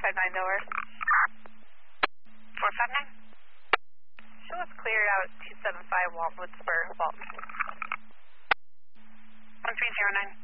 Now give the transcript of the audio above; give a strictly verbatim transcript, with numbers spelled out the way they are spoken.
five nine nowhere. four five nine? Show us cleared out two seven five Waltonwood Spur, Walton. one three zero nine.